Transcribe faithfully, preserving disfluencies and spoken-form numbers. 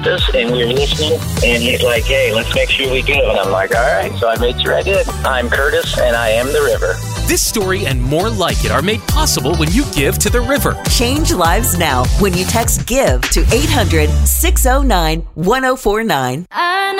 this, and we were listening, and he's like, hey, let's make sure we give. And I'm like, all right. So I made sure I did. I'm Curtis, and I am the river. This story and more like it are made possible when you give to the river. Change lives now when you text GIVE to eight hundred, six oh nine, one oh four nine.